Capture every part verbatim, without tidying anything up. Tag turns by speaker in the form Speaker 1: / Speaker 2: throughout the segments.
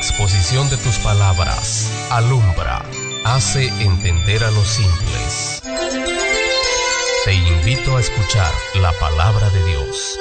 Speaker 1: exposición de tus palabras alumbra, hace entender a los simples. Te invito a escuchar la palabra de Dios.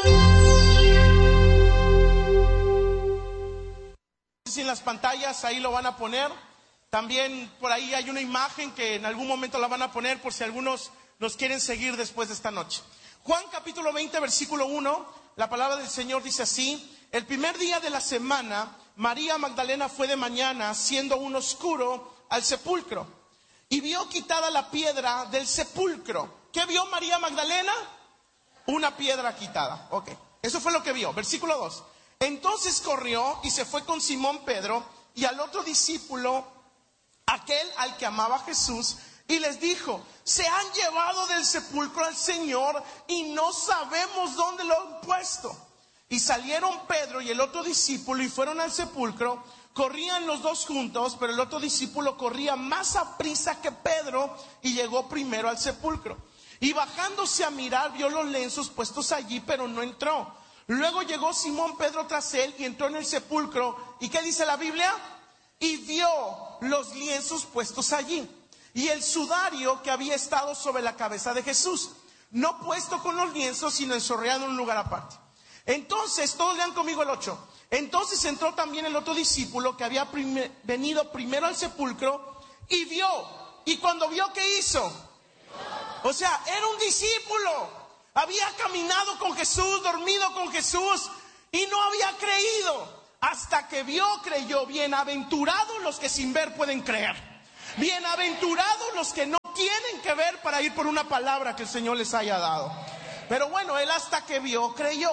Speaker 2: En las pantallas ahí lo van a poner. También por ahí hay una imagen que en algún momento la van a poner por si algunos nos quieren seguir después de esta noche. Juan capítulo veinte versículo uno, la palabra del Señor dice así: el primer día de la semana, María Magdalena fue de mañana, siendo aún oscuro, al sepulcro, y vio quitada la piedra del sepulcro. ¿Qué vio María Magdalena? Una piedra quitada. Ok, eso fue lo que vio. Versículo dos. Entonces corrió y se fue con Simón Pedro y al otro discípulo, aquel al que amaba Jesús, y les dijo: se han llevado del sepulcro al Señor y no sabemos dónde lo han puesto. Y salieron Pedro y el otro discípulo y fueron al sepulcro. Corrían los dos juntos, pero el otro discípulo corría más aprisa que Pedro y llegó primero al sepulcro. Y bajándose a mirar, vio los lienzos puestos allí, pero no entró. Luego llegó Simón Pedro tras él y entró en el sepulcro. ¿Y qué dice la Biblia? Y vio los lienzos puestos allí y el sudario que había estado sobre la cabeza de Jesús, no puesto con los lienzos, sino ensorreado en un lugar aparte. Entonces, todos lean conmigo el ocho. Entonces entró también el otro discípulo que había prime, venido primero al sepulcro y vio. Y cuando vio, ¿qué hizo? O sea, era un discípulo. Había caminado con Jesús, dormido con Jesús y no había creído. Hasta que vio, creyó. Bienaventurados los que sin ver pueden creer. Bienaventurados los que no tienen que ver para ir por una palabra que el Señor les haya dado. Pero bueno, él hasta que vio, creyó.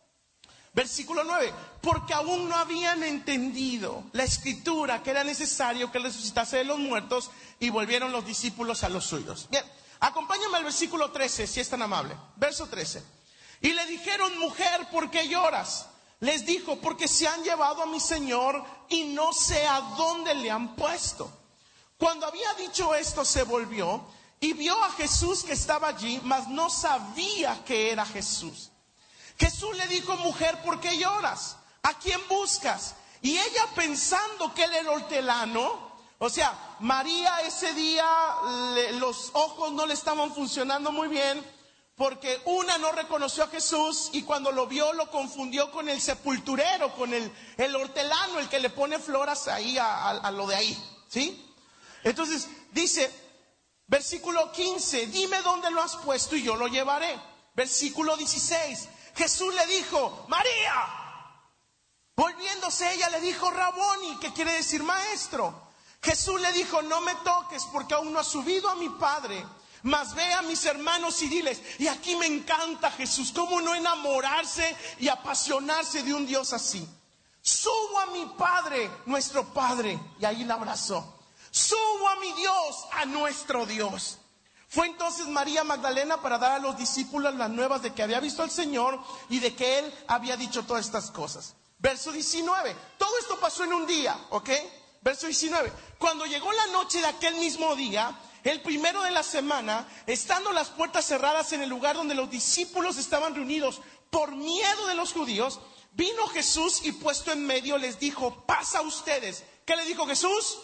Speaker 2: Versículo nueve. Porque aún no habían entendido la escritura que era necesario que resucitase de los muertos, y volvieron los discípulos a los suyos. Bien, acompáñame al versículo trece, si es tan amable. Verso trece. Y le dijeron: mujer, ¿por qué lloras? Les dijo: porque se han llevado a mi Señor y no sé a dónde le han puesto. Cuando había dicho esto, se volvió y vio a Jesús que estaba allí, mas no sabía que era Jesús. Jesús le dijo: mujer, ¿por qué lloras? ¿A quién buscas? Y ella, pensando que él era hortelano, o sea, María ese día le, los ojos no le estaban funcionando muy bien, porque una no reconoció a Jesús y cuando lo vio lo confundió con el sepulturero, con el, el hortelano, el que le pone flores ahí a, a, a lo de ahí, ¿sí? Entonces dice, versículo quince, dime dónde lo has puesto y yo lo llevaré. Versículo dieciséis, Jesús le dijo: María. Volviéndose ella le dijo: Raboni, que quiere decir maestro. Jesús le dijo: no me toques, porque aún no ha subido a mi Padre, mas ve a mis hermanos y diles. Y aquí me encanta Jesús, cómo no enamorarse y apasionarse de un Dios así. Subo a mi Padre, nuestro Padre, y ahí la abrazó. Subo a mi Dios, a nuestro Dios. Fue entonces María Magdalena para dar a los discípulos las nuevas de que había visto al Señor y de que Él había dicho todas estas cosas. Verso diecinueve, todo esto pasó en un día, ¿ok? Verso diecinueve, cuando llegó la noche de aquel mismo día, el primero de la semana, estando las puertas cerradas en el lugar donde los discípulos estaban reunidos por miedo de los judíos, vino Jesús y puesto en medio les dijo: paz a ustedes. ¿Qué le dijo Jesús?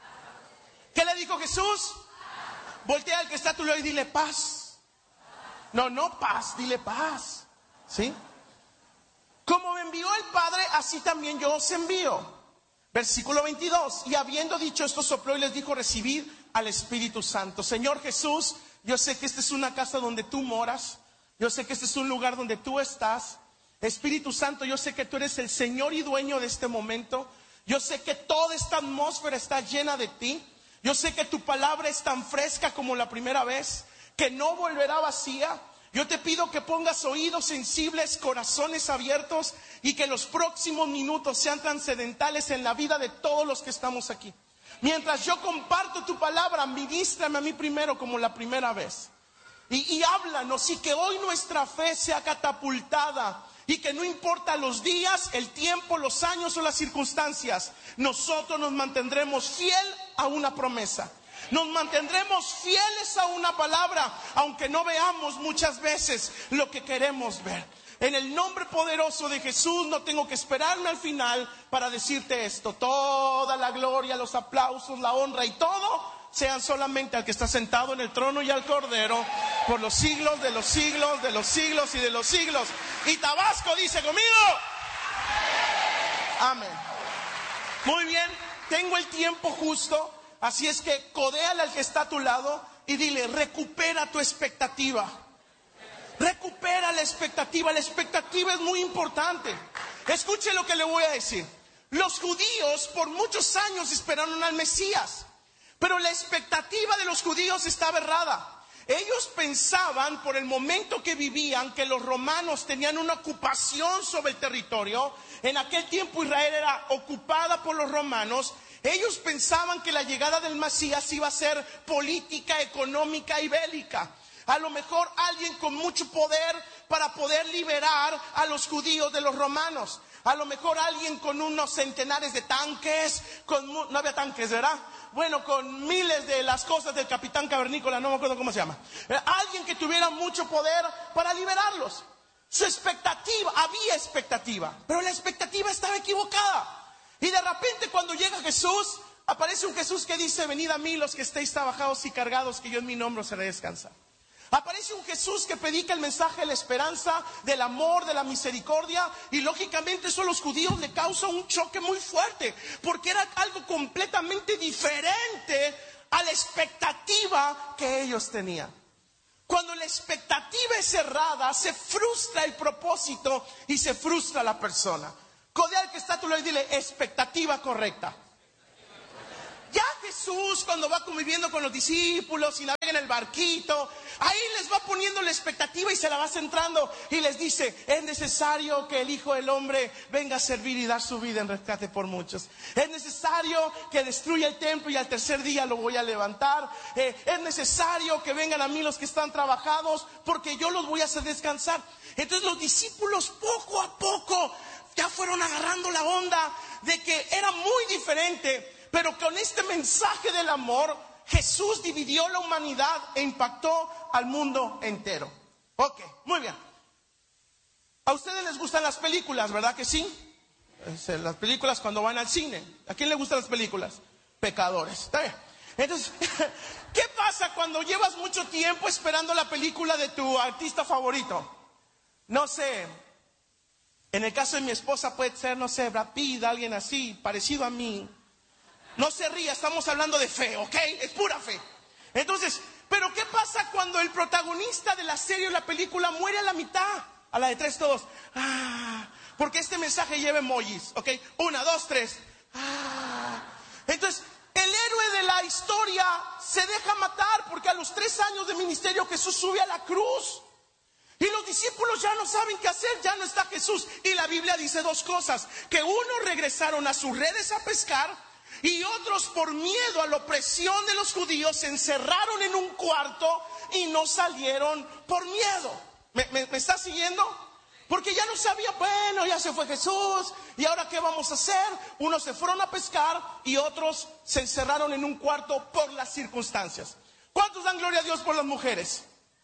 Speaker 2: ¿Qué le dijo Jesús? Voltea al que está a tu lado y dile: paz. No, no paz, dile paz. ¿Sí? Como me envió el Padre, así también yo os envío. Versículo veintidós. Y habiendo dicho esto, sopló y les dijo: recibid al Espíritu Santo. Señor Jesús, yo sé que esta es una casa donde tú moras. Yo sé que este es un lugar donde tú estás. Espíritu Santo, yo sé que tú eres el Señor y dueño de este momento. Yo sé que toda esta atmósfera está llena de ti. Yo sé que tu palabra es tan fresca como la primera vez, que no volverá vacía. Yo te pido que pongas oídos sensibles, corazones abiertos, y que los próximos minutos sean trascendentales en la vida de todos los que estamos aquí. Mientras yo comparto tu palabra, ministrame a mí primero como la primera vez. Y, y háblanos, y que hoy nuestra fe sea catapultada. Y que no importa los días, el tiempo, los años o las circunstancias, nosotros nos mantendremos fiel a una promesa. Nos mantendremos fieles a una palabra, aunque no veamos muchas veces lo que queremos ver. En el nombre poderoso de Jesús no tengo que esperarme al final para decirte esto. Toda la gloria, los aplausos, la honra y todo sean solamente al que está sentado en el trono y al Cordero por los siglos de los siglos, de los siglos y de los siglos. Y Tabasco dice conmigo: amén. Muy bien, tengo el tiempo justo, así es que codéale al que está a tu lado y dile: recupera tu expectativa. Recupera la expectativa. La expectativa es muy importante. Escuche lo que le voy a decir. Los judíos por muchos años esperaron al Mesías, pero la expectativa de los judíos estaba errada. Ellos pensaban, por el momento que vivían, que los romanos tenían una ocupación sobre el territorio. En aquel tiempo Israel era ocupada por los romanos. Ellos pensaban que la llegada del Mesías iba a ser política, económica y bélica. A lo mejor alguien con mucho poder para poder liberar a los judíos de los romanos. A lo mejor alguien con unos centenares de tanques, con, no había tanques, ¿verdad? Bueno, con miles de las cosas del capitán cavernícola, no me acuerdo cómo se llama. Eh, alguien que tuviera mucho poder para liberarlos. Su expectativa, había expectativa, pero la expectativa estaba equivocada. Y de repente cuando llega Jesús, aparece un Jesús que dice: venid a mí los que estéis trabajados y cargados, que yo en mi nombre os haré descansar. Aparece un Jesús que predica el mensaje de la esperanza, del amor, de la misericordia. Y lógicamente eso a los judíos le causa un choque muy fuerte, porque era algo completamente diferente a la expectativa que ellos tenían. Cuando la expectativa es cerrada, se frustra el propósito y se frustra la persona. Codea al que está a tu lado y dile: expectativa correcta. Ya Jesús, cuando va conviviendo con los discípulos y navega en el barquito, ahí les va poniendo la expectativa y se la va centrando y les dice: es necesario que el Hijo del Hombre venga a servir y dar su vida en rescate por muchos. Es necesario que destruya el templo y al tercer día lo voy a levantar. Eh, es necesario que vengan a mí los que están trabajados, porque yo los voy a hacer descansar. Entonces los discípulos poco a poco ya fueron agarrando la onda de que era muy diferente. Pero con este mensaje del amor, Jesús dividió la humanidad e impactó al mundo entero. Ok, muy bien. A ustedes les gustan las películas, ¿verdad que sí? Las películas cuando van al cine. ¿A quién le gustan las películas? Pecadores. ¿Está bien? Entonces, ¿qué pasa cuando llevas mucho tiempo esperando la película de tu artista favorito? No sé, en el caso de mi esposa puede ser, no sé, Brad Pitt, alguien así, parecido a mí. No se ría, estamos hablando de fe, ¿ok? Es pura fe. Entonces, ¿pero qué pasa cuando el protagonista de la serie o la película muere a la mitad? A la de tres todos. Ah, porque este mensaje lleva emojis, ¿ok? Una, dos, tres. Ah. Entonces, el héroe de la historia se deja matar porque a los tres años de ministerio Jesús sube a la cruz. Y los discípulos ya no saben qué hacer, ya no está Jesús. Y la Biblia dice dos cosas: que unos regresaron a sus redes a pescar, y otros, por miedo a la opresión de los judíos, se encerraron en un cuarto y no salieron por miedo. ¿Me, me, me está siguiendo? Porque ya no sabía, bueno, ya se fue Jesús, ¿y ahora qué vamos a hacer? Unos se fueron a pescar y otros se encerraron en un cuarto por las circunstancias. ¿Cuántos dan gloria a Dios por las mujeres?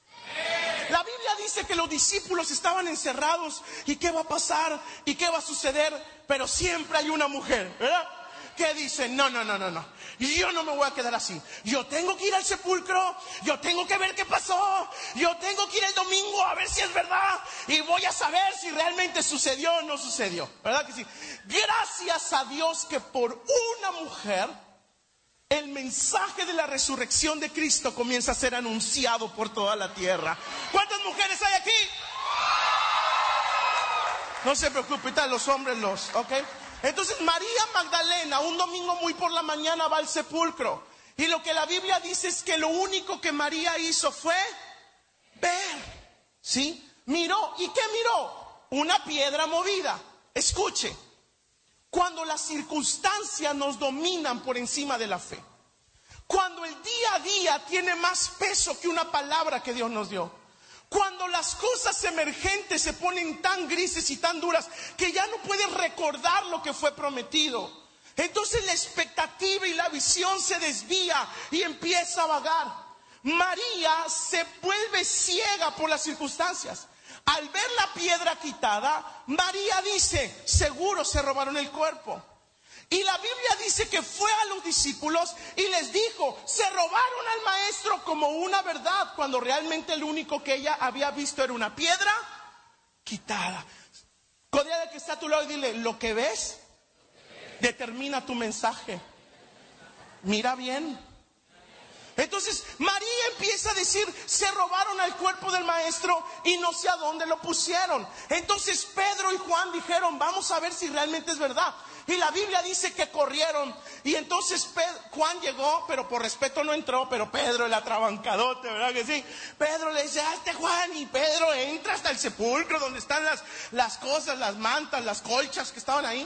Speaker 2: La Biblia dice que los discípulos estaban encerrados. ¿Y qué va a pasar? ¿Y qué va a suceder? Pero siempre hay una mujer, ¿verdad?, que dice: no, no, no, no, no, yo no me voy a quedar así. Yo tengo que ir al sepulcro, yo tengo que ver qué pasó, yo tengo que ir el domingo a ver si es verdad, y voy a saber si realmente sucedió o no sucedió. ¿Verdad que sí? Gracias a Dios que por una mujer el mensaje de la resurrección de Cristo comienza a ser anunciado por toda la tierra. ¿Cuántas mujeres hay aquí? No se preocupe, tal, los hombres los, ¿ok? Entonces María Magdalena un domingo muy por la mañana va al sepulcro. Y lo que la Biblia dice es que lo único que María hizo fue ver. ¿Sí? Miró. ¿Y qué miró? Una piedra movida. Escuche. Cuando las circunstancias nos dominan por encima de la fe. Cuando el día a día tiene más peso que una palabra que Dios nos dio. Cuando las cosas emergentes se ponen tan grises y tan duras que ya no puedes recordar lo que fue prometido. Entonces la expectativa y la visión se desvía y empieza a vagar. María se vuelve ciega por las circunstancias. Al ver la piedra quitada, María dice, seguro se robaron el cuerpo. Y la Biblia dice que fue a los discípulos y les dijo, se robaron al maestro, como una verdad, cuando realmente lo único que ella había visto era una piedra quitada. Codea al que está a tu lado y dile, lo que ves determina tu mensaje. Mira bien. Entonces María empieza a decir, se robaron al cuerpo del maestro y no sé a dónde lo pusieron. Entonces Pedro y Juan dijeron, vamos a ver si realmente es verdad. Y la Biblia dice que corrieron. Y entonces Pedro, Juan llegó, pero por respeto no entró. Pero Pedro, el atrabancadote, ¿verdad que sí? Pedro le dice, hazte Juan. Y Pedro entra hasta el sepulcro donde están las, las cosas, las mantas, las colchas que estaban ahí.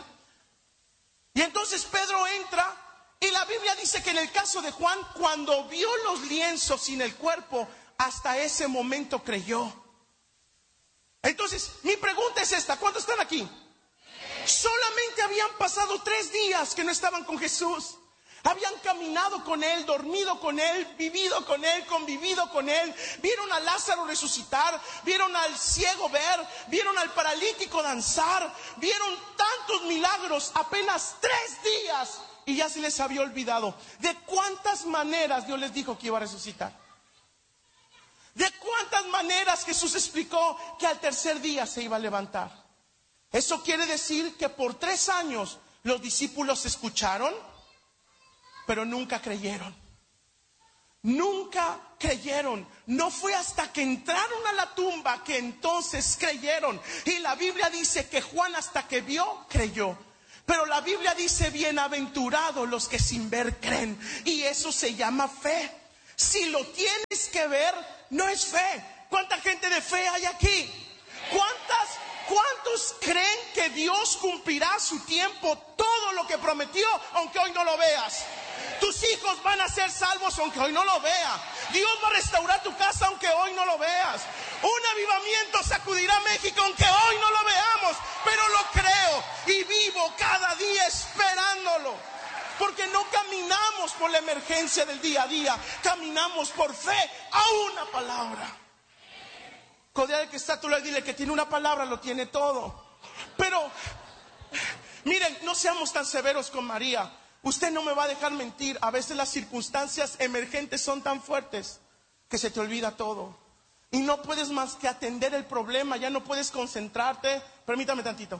Speaker 2: Y entonces Pedro entra. Y la Biblia dice que en el caso de Juan, cuando vio los lienzos sin el cuerpo, hasta ese momento creyó. Entonces mi pregunta es esta, ¿cuántos están aquí? Solamente habían pasado tres días que no estaban con Jesús. Habían caminado con Él, dormido con Él, vivido con Él, convivido con Él. Vieron a Lázaro resucitar, vieron al ciego ver, vieron al paralítico danzar, vieron tantos milagros, apenas tres días. Y ya se les había olvidado de cuántas maneras Dios les dijo que iba a resucitar. De cuántas maneras Jesús explicó que al tercer día se iba a levantar. Eso quiere decir que por tres años los discípulos escucharon, pero nunca creyeron. Nunca creyeron. No fue hasta que entraron a la tumba que entonces creyeron. Y la Biblia dice que Juan hasta que vio, creyó. Pero la Biblia dice, bienaventurados los que sin ver creen. Y eso se llama fe. Si lo tienes que ver, no es fe. ¿Cuánta gente de fe hay aquí? ¿Cuántas ¿Cuántos creen que Dios cumplirá a su tiempo todo lo que prometió, aunque hoy no lo veas? Tus hijos van a ser salvos aunque hoy no lo veas. Dios va a restaurar tu casa aunque hoy no lo veas. Un avivamiento sacudirá México aunque hoy no lo veamos, pero lo creo y vivo cada día esperándolo. Porque no caminamos por la emergencia del día a día, caminamos por fe a una palabra. Codea al que está a tu lado y dile que tiene una palabra, lo tiene todo. Pero miren, no seamos tan severos con María. Usted no me va a dejar mentir. A veces las circunstancias emergentes son tan fuertes que se te olvida todo. Y no puedes más que atender el problema. Ya no puedes concentrarte. Permítame tantito.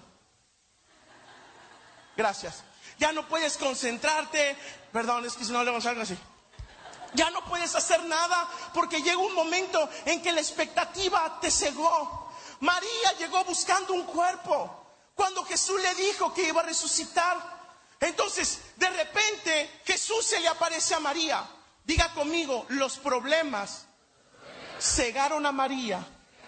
Speaker 2: Gracias. Ya no puedes concentrarte. Perdón, es que si no le vamos a hacer así. Ya no puedes hacer nada porque llega un momento en que la expectativa te cegó. María llegó buscando un cuerpo cuando Jesús le dijo que iba a resucitar. Entonces, de repente, Jesús se le aparece a María. Diga conmigo, los problemas cegaron a María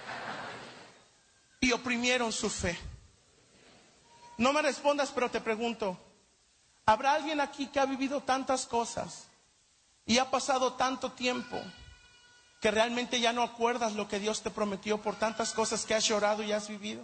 Speaker 2: y oprimieron su fe. No me respondas, pero te pregunto, ¿habrá alguien aquí que ha vivido tantas cosas y ha pasado tanto tiempo que realmente ya no acuerdas lo que Dios te prometió por tantas cosas que has llorado y has vivido?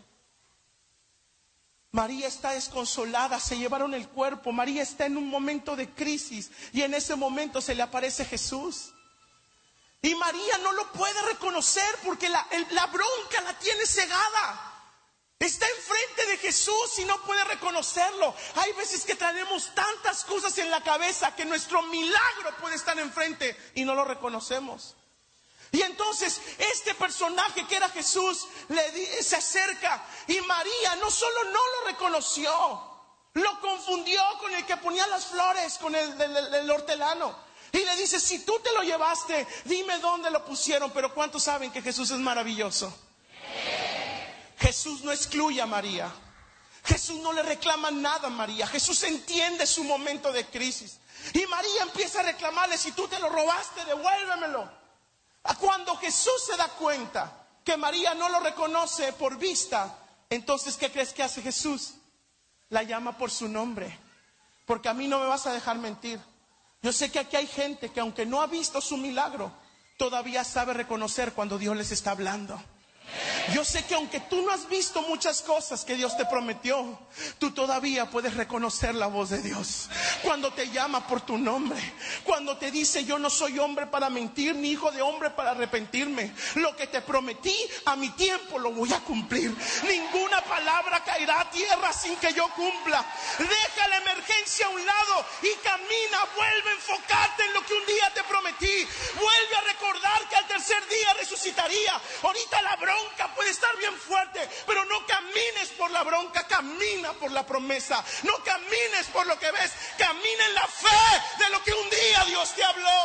Speaker 2: María está desconsolada, se llevaron el cuerpo. María está en un momento de crisis y en ese momento se le aparece Jesús. Y María no lo puede reconocer porque la, el, la bronca la tiene cegada. Está enfrente de Jesús y no puede reconocerlo. Hay veces que traemos tantas cosas en la cabeza que nuestro milagro puede estar enfrente y no lo reconocemos. Y entonces este personaje que era Jesús le di, se acerca y María no solo no lo reconoció, lo confundió con el que ponía las flores, con el del hortelano. Y le dice, si tú te lo llevaste, dime dónde lo pusieron. Pero ¿cuántos saben que Jesús es maravilloso? Jesús no excluye a María. Jesús no le reclama nada a María. Jesús entiende su momento de crisis. Y María empieza a reclamarle, si tú te lo robaste, devuélvemelo. Cuando Jesús se da cuenta que María no lo reconoce por vista, entonces ¿qué crees que hace Jesús? La llama por su nombre. Porque a mí no me vas a dejar mentir. Yo sé que aquí hay gente que aunque no ha visto su milagro, todavía sabe reconocer cuando Dios les está hablando. Yo sé que aunque tú no has visto muchas cosas que Dios te prometió, tú todavía puedes reconocer la voz de Dios cuando te llama por tu nombre, cuando te dice: yo no soy hombre para mentir, ni hijo de hombre para arrepentirme. Lo que te prometí a mi tiempo lo voy a cumplir. Ninguna palabra caerá a tierra sin que yo cumpla. Deja la emergencia a un lado y camina. Vuelve a enfocarte en lo que un día te prometí. Vuelve a recordar que al tercer día resucitaría. Ahorita la bronca puede estar bien fuerte, pero no camines por la bronca, camina por la promesa. No camines por lo que ves, camina en la fe de lo que un día Dios te habló.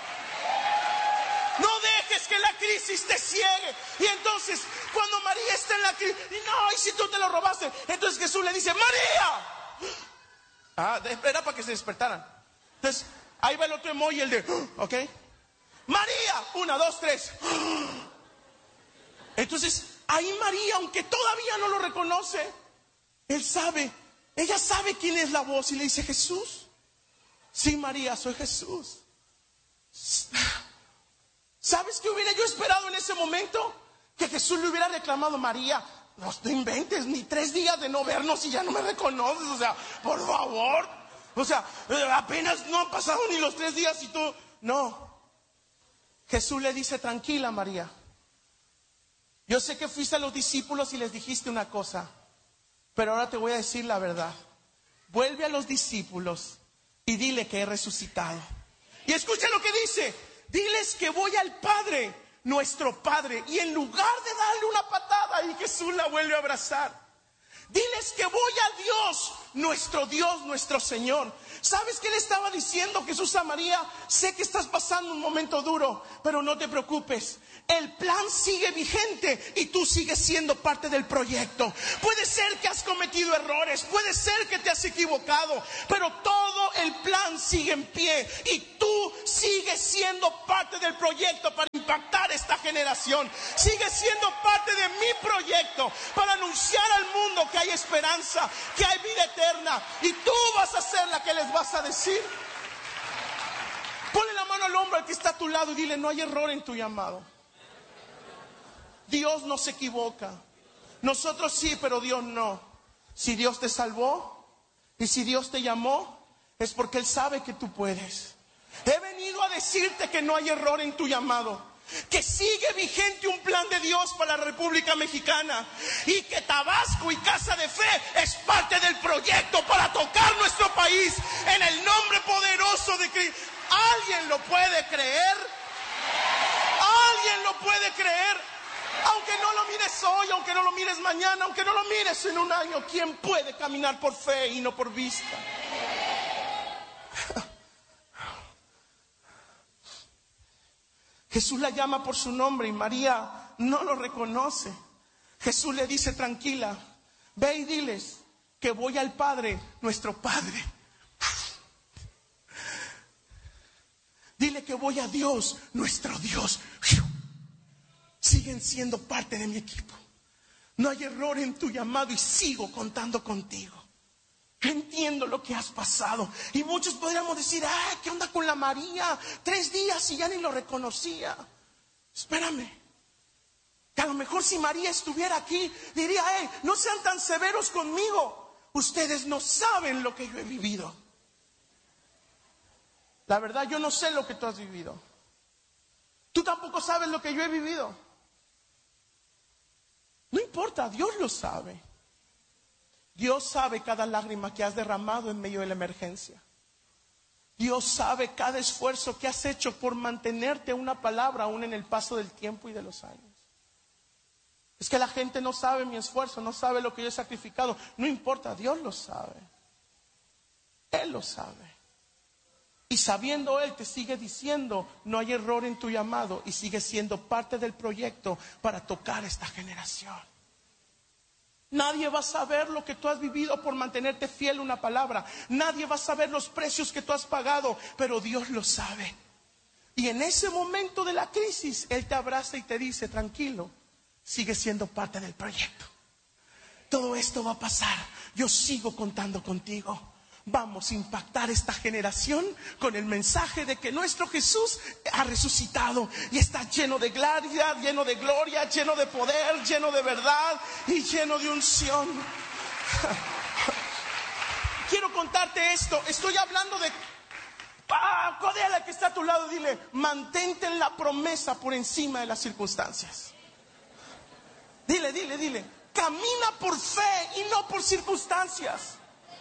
Speaker 2: No dejes que la crisis te ciegue. Y entonces, cuando María está en la crisis, y no, y si tú te lo robaste, entonces Jesús le dice: María. Ah, era para que se despertaran. Entonces, ahí va el otro emoji, el de, ok, María, una, dos, tres. Entonces, ahí María, aunque todavía no lo reconoce, él sabe, ella sabe quién es la voz, y le dice: Jesús. Sí, María, soy Jesús. ¿Sabes qué hubiera yo esperado en ese momento? Que Jesús le hubiera reclamado: María, no te inventes, ni tres días de no vernos y ya no me reconoces. O sea, por favor. O sea, apenas no han pasado ni los tres días y tú... No. Jesús le dice: tranquila, María. Yo sé que fuiste a los discípulos y les dijiste una cosa, pero ahora te voy a decir la verdad. Vuelve a los discípulos y dile que he resucitado. Y escucha lo que dice: diles que voy al Padre, nuestro Padre. Y en lugar de darle una patada, y Jesús la vuelve a abrazar, diles que voy a Dios, nuestro Dios, nuestro Señor. ¿Sabes qué le estaba diciendo Jesús a María? Sé que estás pasando un momento duro, pero no te preocupes. El plan sigue vigente y tú sigues siendo parte del proyecto. Puede ser que has cometido errores, puede ser que te has equivocado, pero todo el plan sigue en pie y tú sigues siendo parte del proyecto para impactar esta generación. Sigues siendo parte de mi proyecto para anunciar al mundo que hay esperanza, que hay vida eterna, y tú vas a ser la que les vas a decir. Ponle la mano al hombro al que está a tu lado y dile: no hay error en tu llamado. Dios no se equivoca. Nosotros sí, pero Dios no. Si Dios te salvó y si Dios te llamó, es porque Él sabe que tú puedes. He venido a decirte que no hay error en tu llamado, que sigue vigente un plan de Dios para la República Mexicana, y que Tabasco y Casa de Fe es parte del proyecto para tocar nuestro país en el nombre poderoso de Cristo. ¿Alguien lo puede creer? ¿Alguien lo puede creer? Aunque no lo mires hoy, aunque no lo mires mañana, aunque no lo mires en un año, ¿quién puede caminar por fe y no por vista? Jesús la llama por su nombre y María no lo reconoce. Jesús le dice: tranquila, ve y diles que voy al Padre, nuestro Padre. Dile que voy a Dios, nuestro Dios. Siguen siendo parte de mi equipo. No hay error en tu llamado y sigo contando contigo. Entiendo lo que has pasado. Y muchos podríamos decir: ay, ¿qué onda con la María? Tres días y ya ni lo reconocía. Espérame, que a lo mejor si María estuviera aquí diría: hey, no sean tan severos conmigo. Ustedes no saben lo que yo he vivido. La verdad, yo no sé lo que tú has vivido. Tú tampoco sabes lo que yo he vivido. No importa, Dios lo sabe. Dios sabe cada lágrima que has derramado en medio de la emergencia. Dios sabe cada esfuerzo que has hecho por mantenerte una palabra aún en el paso del tiempo y de los años. Es que la gente no sabe mi esfuerzo, no sabe lo que yo he sacrificado. No importa, Dios lo sabe. Él lo sabe. Y sabiendo Él, te sigue diciendo: no hay error en tu llamado, y sigue siendo parte del proyecto para tocar esta generación. Nadie va a saber lo que tú has vivido por mantenerte fiel a una palabra. Nadie va a saber los precios que tú has pagado, pero Dios lo sabe. Y en ese momento de la crisis, Él te abraza y te dice: tranquilo, sigue siendo parte del proyecto. Todo esto va a pasar. Yo sigo contando contigo. Vamos a impactar esta generación con el mensaje de que nuestro Jesús ha resucitado y está lleno de gloria, lleno de gloria, lleno de poder, lleno de verdad y lleno de unción. Quiero contarte esto. Estoy hablando de... Ah, codea la que está a tu lado, dile: mantente en la promesa por encima de las circunstancias. Dile, dile, dile: camina por fe y no por circunstancias.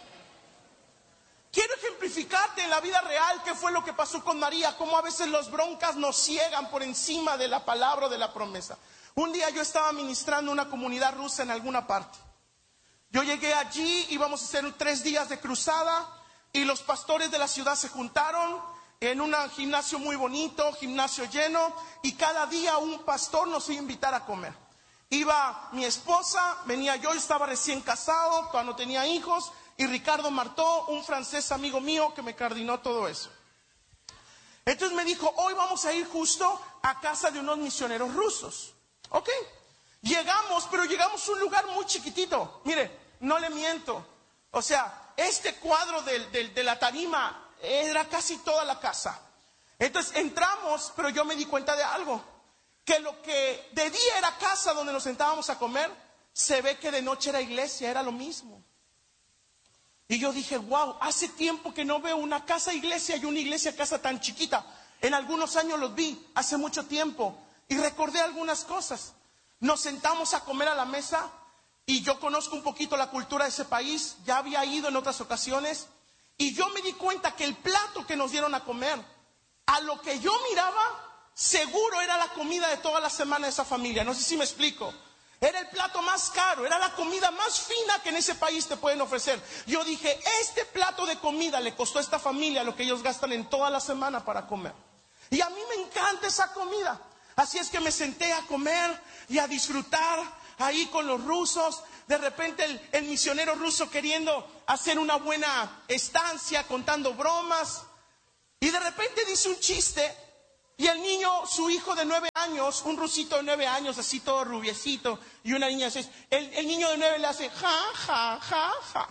Speaker 2: Quiero ejemplificarte en la vida real qué fue lo que pasó con María, cómo a veces las broncas nos ciegan por encima de la palabra o de la promesa. Un día yo estaba ministrando una comunidad rusa en alguna parte. Yo llegué allí, íbamos a hacer tres días de cruzada y los pastores de la ciudad se juntaron en un gimnasio muy bonito, gimnasio lleno, y cada día un pastor nos iba a invitar a comer. Iba mi esposa, venía yo, yo estaba recién casado, todavía no tenía hijos, y Ricardo Martó, un francés amigo mío que me coordinó todo eso. Entonces me dijo: hoy vamos a ir justo a casa de unos misioneros rusos. Ok, llegamos, pero llegamos a un lugar muy chiquitito. Mire, no le miento, o sea, este cuadro de, de, de la tarima era casi toda la casa. Entonces entramos, pero yo me di cuenta de algo, que lo que de día era casa donde nos sentábamos a comer, se ve que de noche era iglesia, era lo mismo. Y yo dije: wow, hace tiempo que no veo una casa iglesia y una iglesia casa tan chiquita. En algunos años los vi, hace mucho tiempo, y recordé algunas cosas. Nos sentamos a comer a la mesa y yo conozco un poquito la cultura de ese país, ya había ido en otras ocasiones, y yo me di cuenta que el plato que nos dieron a comer, a lo que yo miraba, seguro era la comida de toda la semana de esa familia. No sé si me explico. Era el plato más caro, era la comida más fina que en ese país te pueden ofrecer. Yo dije: este plato de comida le costó a esta familia lo que ellos gastan en toda la semana para comer. Y a mí me encanta esa comida. Así es que me senté a comer y a disfrutar ahí con los rusos. De repente el, el misionero ruso queriendo hacer una buena estancia, contando bromas. Y de repente dice un chiste. Y el niño, su hijo de nueve años, un rusito de nueve años, así todo rubiecito, y una niña de seis, el, el niño de nueve le hace ja, ja, ja, ja.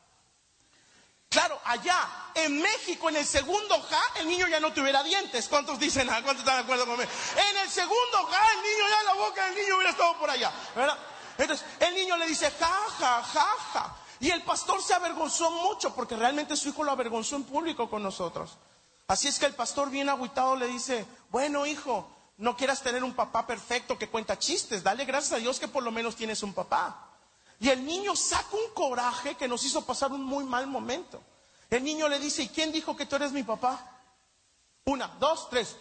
Speaker 2: Claro, allá en México, en el segundo ja, el niño ya no tuviera dientes. ¿Cuántos dicen? ¿Cuántos están de acuerdo conmigo? En el segundo ja, el niño ya, la boca del niño hubiera estado por allá, ¿verdad? Entonces, el niño le dice ja, ja, ja, ja. Y el pastor se avergonzó mucho, porque realmente su hijo lo avergonzó en público con nosotros. Así es que el pastor, bien agüitado, le dice: bueno, hijo, no quieras tener un papá perfecto que cuenta chistes, dale gracias a Dios que por lo menos tienes un papá. Y el niño saca un coraje que nos hizo pasar un muy mal momento. El niño le dice: ¿y quién dijo que tú eres mi papá? Una, dos, tres.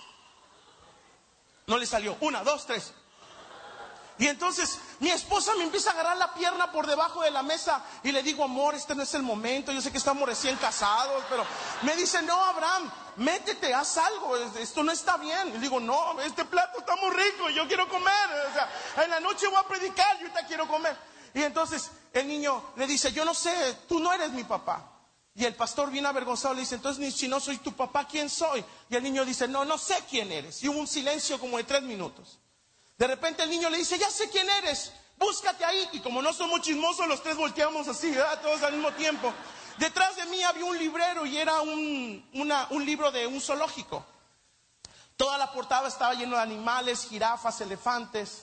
Speaker 2: No le salió. Una, dos, tres. Y entonces mi esposa me empieza a agarrar la pierna por debajo de la mesa y le digo: amor, este no es el momento, yo sé que estamos recién casados, pero me dice: no, Abraham, métete, haz algo, esto no está bien. Y digo: no, este plato está muy rico, yo quiero comer, o sea, en la noche voy a predicar, yo ahorita quiero comer. Y entonces el niño le dice: yo no sé, tú no eres mi papá. Y el pastor, bien avergonzado, le dice: entonces, si no soy tu papá, ¿quién soy? Y el niño dice: no, no sé quién eres. Y hubo un silencio como de tres minutos. De repente el niño le dice: ya sé quién eres, búscate ahí. Y como no somos chismosos, los tres volteamos así, ¿verdad? Todos al mismo tiempo. Detrás de mí había un librero y era un, una, un libro de un zoológico. Toda la portada estaba llena de animales, jirafas, elefantes.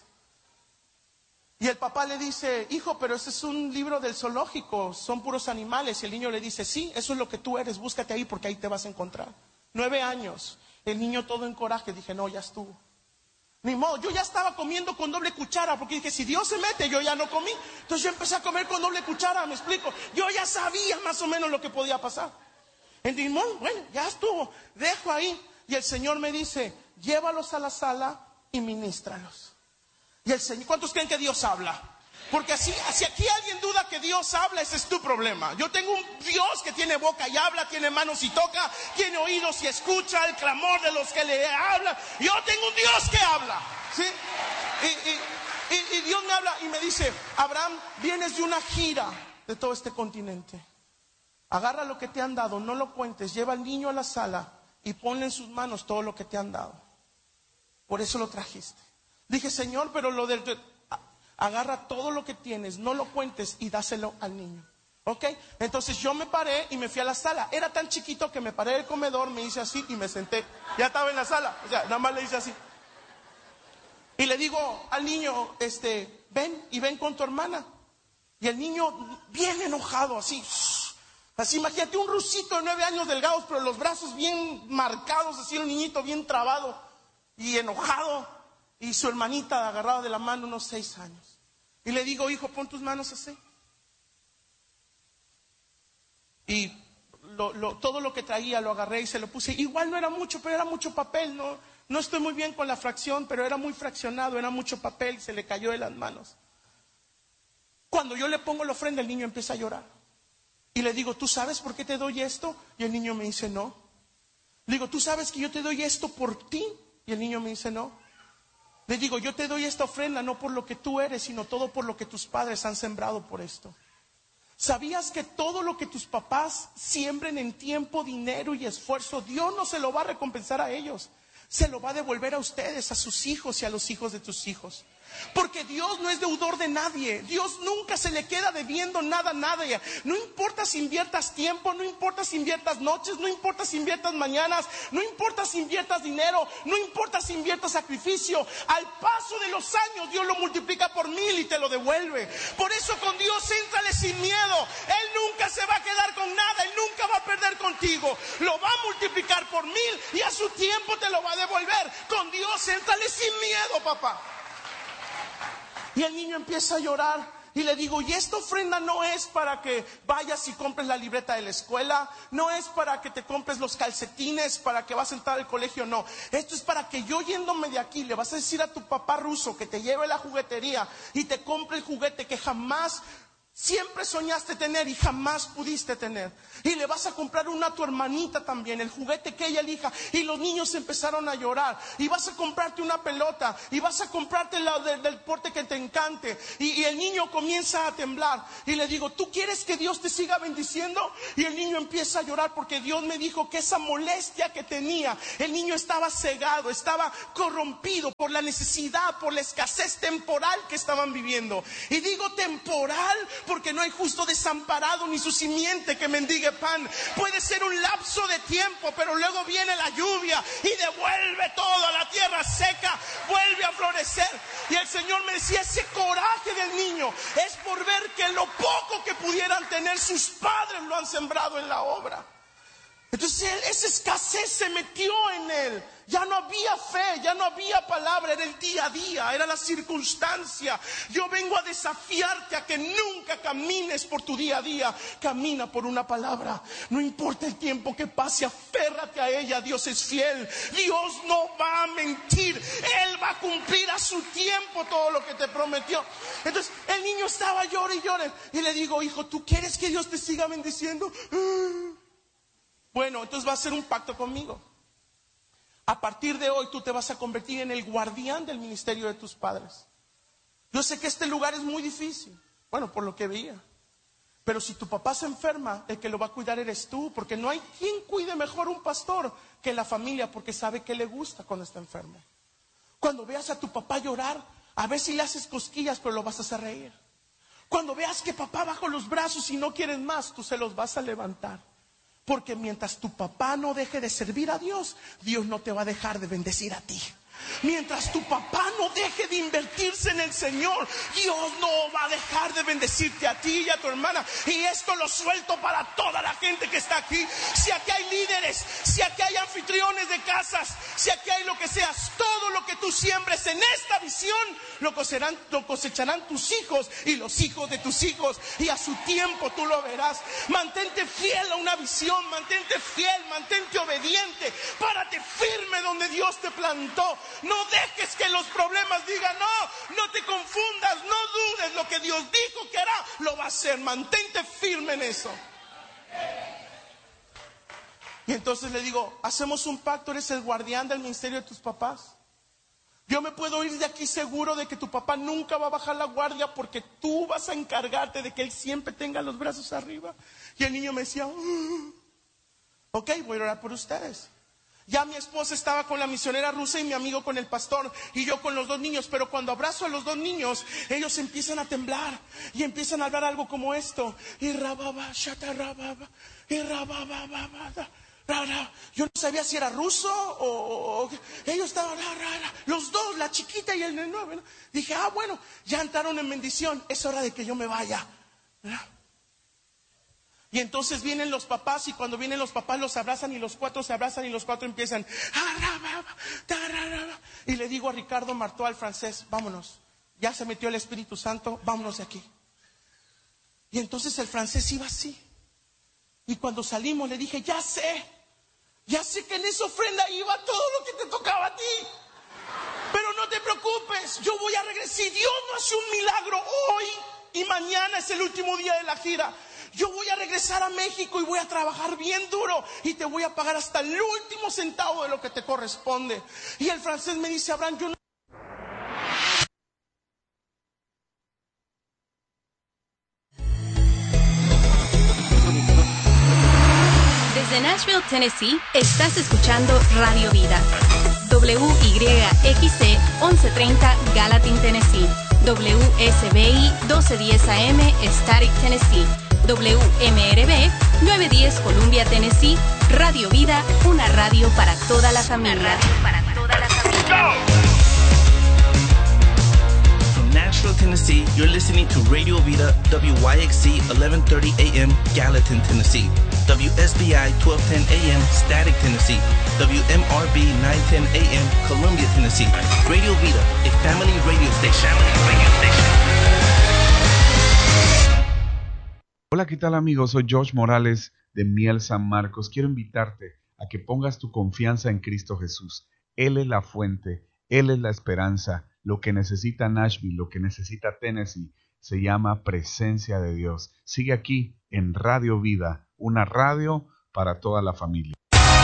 Speaker 2: Y el papá le dice: hijo, pero ese es un libro del zoológico, son puros animales. Y el niño le dice: sí, eso es lo que tú eres, búscate ahí porque ahí te vas a encontrar. Nueve años, el niño todo en coraje. Dije: no, ya estuvo. Ni modo, yo ya estaba comiendo con doble cuchara, porque dije: si Dios se mete, yo ya no comí. Entonces yo empecé a comer con doble cuchara, me explico. Yo ya sabía más o menos lo que podía pasar. Entonces, bueno, ya estuvo, dejo ahí. Y el Señor me dice: llévalos a la sala y ministralos. Y el Señor, ¿cuántos creen que Dios habla? Porque así, si aquí alguien duda que Dios habla, ese es tu problema. Yo tengo un Dios que tiene boca y habla, tiene manos y toca, tiene oídos y escucha el clamor de los que le hablan. Yo tengo un Dios que habla, ¿sí? Y, y, y, y Dios me habla y me dice: Abraham, vienes de una gira de todo este continente. Agarra lo que te han dado, no lo cuentes, lleva al niño a la sala y ponle en sus manos todo lo que te han dado. Por eso lo trajiste. Dije: Señor, pero lo del... agarra todo lo que tienes, no lo cuentes y dáselo al niño. Ok, entonces yo me paré y me fui a la sala. Era tan chiquito que me paré del comedor, me hice así y me senté. Ya estaba en la sala, o sea, nada más le hice así. Y le digo al niño, este, ven y ven con tu hermana. Y el niño bien enojado, así, así, imagínate un rusito de nueve años delgados, pero los brazos bien marcados, así el niñito bien trabado y enojado. Y su hermanita agarrada de la mano, unos seis años. Y le digo, hijo, pon tus manos así. Y lo, lo, todo lo que traía lo agarré y se lo puse. Igual no era mucho, pero era mucho papel. No, no estoy muy bien con la fracción, pero era muy fraccionado, era mucho papel y se le cayó de las manos. Cuando yo le pongo la ofrenda, el niño empieza a llorar. Y le digo, ¿tú sabes por qué te doy esto? Y el niño me dice, no. Le digo, ¿tú sabes que yo te doy esto por ti? Y el niño me dice, no. Le digo, yo te doy esta ofrenda no por lo que tú eres, sino todo por lo que tus padres han sembrado por esto. ¿Sabías que todo lo que tus papás siembren en tiempo, dinero y esfuerzo, Dios no se lo va a recompensar a ellos? Se lo va a devolver a ustedes, a sus hijos y a los hijos de tus hijos. Porque Dios no es deudor de nadie. Dios nunca se le queda debiendo nada a nadie. No importa si inviertas tiempo, no importa si inviertas noches, no importa si inviertas mañanas, no importa si inviertas dinero, no importa si inviertas sacrificio. Al paso de los años Dios lo multiplica por mil y te lo devuelve. Por eso con Dios éntrale sin miedo. Él nunca se va a quedar con nada, Él nunca va a perder contigo. Lo va a multiplicar por mil y a su tiempo te lo va a devolver. Con Dios éntrale sin miedo, papá. Y el niño empieza a llorar y le digo, y esta ofrenda no es para que vayas y compres la libreta de la escuela, no es para que te compres los calcetines, para que vas a entrar al colegio, no. Esto es para que yo yéndome de aquí le vas a decir a tu papá ruso que te lleve la juguetería y te compre el juguete que jamás siempre soñaste tener y jamás pudiste tener. Y le vas a comprar una a tu hermanita también, el juguete que ella elija. Y los niños empezaron a llorar. Y vas a comprarte una pelota. Y vas a comprarte la del deporte que te encante. Y, y el niño comienza a temblar. Y le digo, ¿tú quieres que Dios te siga bendiciendo? Y el niño empieza a llorar porque Dios me dijo que esa molestia que tenía, el niño estaba cegado, estaba corrompido por la necesidad, por la escasez temporal que estaban viviendo. Y digo temporal porque no hay justo desamparado ni su simiente que mendigue pan. Puede ser un lapso de tiempo, pero luego viene la lluvia y devuelve todo a la tierra seca, vuelve a florecer. Y el Señor me decía, ese coraje del niño es por ver que lo poco que pudieran tener sus padres lo han sembrado en la obra. Entonces él, esa escasez se metió en él. Ya no había fe, ya no había palabra, era el día a día, era la circunstancia. Yo vengo a desafiarte a que nunca camines por tu día a día. Camina por una palabra. No importa el tiempo que pase, aférrate a ella. Dios es fiel. Dios no va a mentir. Él va a cumplir a su tiempo todo lo que te prometió. Entonces el niño estaba llorando y llorando. Y le digo, hijo, ¿tú quieres que Dios te siga bendiciendo? Bueno, entonces va a hacer un pacto conmigo. A partir de hoy tú te vas a convertir en el guardián del ministerio de tus padres. Yo sé que este lugar es muy difícil, bueno, por lo que veía. Pero si tu papá se enferma, el que lo va a cuidar eres tú. Porque no hay quien cuide mejor un pastor que la familia, porque sabe que le gusta cuando está enfermo. Cuando veas a tu papá llorar, a ver si le haces cosquillas, pero lo vas a hacer reír. Cuando veas que papá bajo los brazos y no quieres más, tú se los vas a levantar. Porque mientras tu papá no deje de servir a Dios, Dios no te va a dejar de bendecir a ti. Mientras tu papá no deje de invertirse en el Señor, Dios no va a dejar de bendecirte a ti y a tu hermana. Y esto lo suelto para toda la gente que está aquí. Si aquí hay líderes, si aquí hay anfitriones de casas, si aquí hay lo que seas, todo lo que tú siembres en esta visión lo cosecharán, lo cosecharán tus hijos y los hijos de tus hijos. Y a su tiempo tú lo verás. Mantente fiel a una visión, mantente fiel, mantente obediente. Párate firme donde Dios te plantó. No dejes que los problemas digan, no, no te confundas, no dudes, lo que Dios dijo que hará, lo va a hacer. Mantente firme en eso. Y entonces le digo, hacemos un pacto, eres el guardián del ministerio de tus papás. Yo me puedo ir de aquí seguro de que tu papá nunca va a bajar la guardia, porque tú vas a encargarte de que él siempre tenga los brazos arriba. Y el niño me decía, uh, ok, voy a orar por ustedes. Ya mi esposa estaba con la misionera rusa y mi amigo con el pastor y yo con los dos niños. Pero cuando abrazo a los dos niños, ellos empiezan a temblar y empiezan a hablar algo como esto. Y rababa, shata rababa, y rababa, babada, rara. Yo no sabía si era ruso o, o ellos estaban, ra, ra, ra. Los dos, la chiquita y el nueve. ¿No? Dije, ah, bueno, ya entraron en bendición. Es hora de que yo me vaya. ¿Verdad? Y entonces vienen los papás y cuando vienen los papás los abrazan y los cuatro se abrazan y los cuatro empiezan. Y le digo a Ricardo Martó, al francés, vámonos. Ya se metió el Espíritu Santo, vámonos de aquí. Y entonces el francés iba así. Y cuando salimos le dije, ya sé, ya sé que en esa ofrenda iba todo lo que te tocaba a ti. Pero no te preocupes, yo voy a regresar. Si Dios no hace un milagro hoy y mañana es el último día de la gira, yo voy a regresar a México y voy a trabajar bien duro y te voy a pagar hasta el último centavo de lo que te corresponde. Y el francés me dice, Abraham, yo no...
Speaker 3: Desde Nashville, Tennessee, estás escuchando Radio Vida. W Y X C once treinta Gallatin, Tennessee. W S B I doce diez A M Static, Tennessee. W M R B nueve diez Columbia, Tennessee. Radio Vida, una radio para toda la familia. Una radio para toda la familia.
Speaker 4: From Nashville, Tennessee, you're listening to Radio Vida, W Y X C eleven thirty A M Gallatin, Tennessee. W S B I twelve ten A M Static, Tennessee. W M R B nine ten A M Columbia, Tennessee. Radio Vida, a family radio station. Family radio station.
Speaker 5: Hola, ¿qué tal amigos? Soy Josh Morales de Miel San Marcos. Quiero invitarte a que pongas tu confianza en Cristo Jesús. Él es la fuente, Él es la esperanza. Lo que necesita Nashville, lo que necesita Tennessee, se llama presencia de Dios. Sigue aquí en Radio Vida, una radio para toda la familia.